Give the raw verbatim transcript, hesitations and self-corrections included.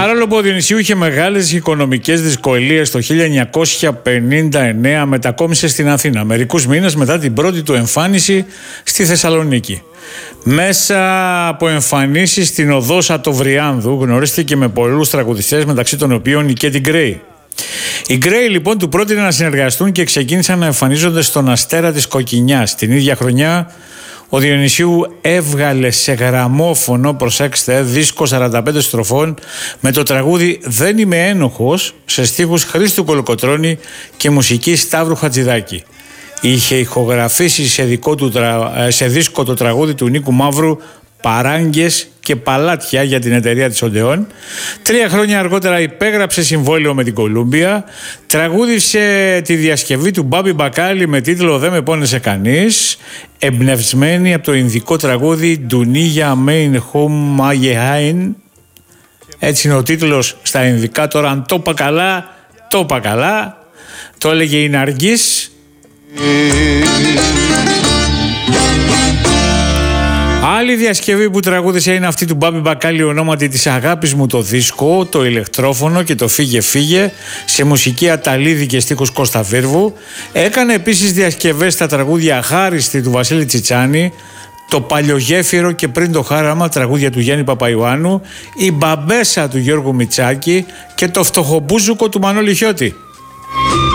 Παρόλο που ο Διονυσίου είχε μεγάλες οικονομικές δυσκολίες, το χίλια εννιακόσια πενήντα εννέα μετακόμισε στην Αθήνα, μερικούς μήνες μετά την πρώτη του εμφάνιση στη Θεσσαλονίκη. Μέσα από εμφανίσεις στην οδό Σατοβριάνδου γνωρίστηκε με πολλούς τραγουδιστές, μεταξύ των οποίων η Κέτι Γκρέι. Οι Γκρέι λοιπόν του πρότειναν να συνεργαστούν και ξεκίνησαν να εμφανίζονται στον Αστέρα της Κοκκινιάς. Την ίδια χρονιά ο Διονυσίου έβγαλε σε γραμμόφωνο, προσέξτε, δίσκο σαράντα πέντε στροφών με το τραγούδι «Δεν είμαι ένοχος» σε στίχους Χρήστου Κολοκοτρώνη και μουσική Σταύρου Χατζηδάκη. Είχε ηχογραφήσει σε, δικό του, σε δίσκο το τραγούδι του Νίκου Μαύρου «Παράγκες και Παλάτια» για την εταιρεία της Οντεόν. Τρία χρόνια αργότερα υπέγραψε συμβόλαιο με την Κολούμπια, τραγούδισε τη διασκευή του Μπάμπη Μπακάλι με τίτλο «Δεν με πόνεσε κανείς», εμπνευσμένη από το ινδικό τραγούδι «Ντουνίγια Μέιν Χουμ Μαγεχάιν». Έτσι είναι ο τίτλος στα ινδικά. Τώρα αν το είπα καλά, το είπα καλά. Το έλεγε η Ναργής. Άλλη διασκευή που τραγούδισε είναι αυτή του Μπάμπη Μπακάλι, ονόματι της αγάπης μου το δίσκο, το ηλεκτρόφωνο και το φύγε φύγε, σε μουσική Αταλίδη και στίχους Κώστα Βίρβου. Έκανε επίσης διασκευές στα τραγούδια Χάριστη του Βασίλη Τσιτσάνη, το Παλιογέφυρο και Πριν το Χάραμα, τραγούδια του Γιάννη Παπαϊωάννου, η Μπαμπέσα του Γιώργου Μητσάκη και το Φτωχομπούζουκο του Μανώλη Χιώτη.